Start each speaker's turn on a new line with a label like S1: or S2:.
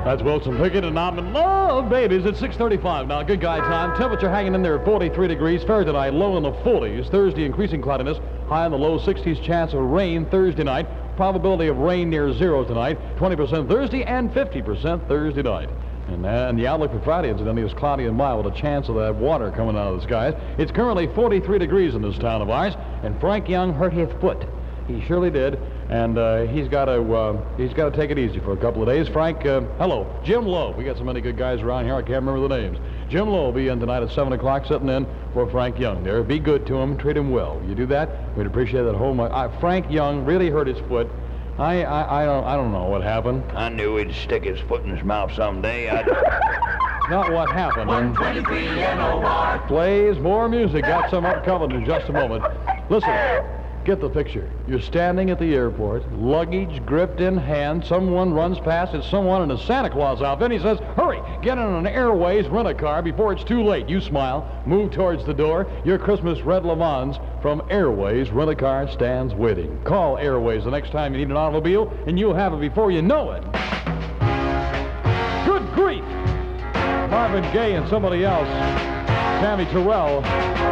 S1: That's Wilson Pickett, and I'm in love, babies. It's 6:35 now. Good guy time. Temperature hanging in there at 43 degrees. Fair tonight, low in the 40s. Thursday, increasing cloudiness. High in the low 60s. Chance of rain Thursday night. Probability of rain near zero tonight. 20% Thursday and 50% Thursday night. And the outlook for Friday, incidentally, is cloudy and mild with a chance of that water coming out of the skies. It's currently 43 degrees in this town of ours, and Frank Young hurt his foot. He surely did, and he's got to take it easy for a couple of days. Frank, hello, Jim Lowe. We got so many good guys around here, I can't remember the names. Jim Lowe will be in tonight at 7 o'clock, sitting in for Frank Young there. Be good to him, treat him well. You do that, we'd appreciate that whole much. Frank Young really hurt his foot. I don't know what happened.
S2: I knew he'd stick his foot in his mouth someday.
S1: Not what happened.
S3: 123 NOR.
S1: Plays more music. Got some upcoming in just a moment. Listen. Get the picture. You're standing at the airport, luggage gripped in hand. Someone runs past. It's someone in a Santa Claus outfit. He says, hurry, get in an Airways rent-a-car before it's too late. You smile, move towards the door. Your Christmas red Le Mans from Airways rent-a-car stands waiting. Call Airways the next time you need an automobile, and you'll have it before you know it. Good grief! Marvin Gaye and somebody else, Tammy Terrell.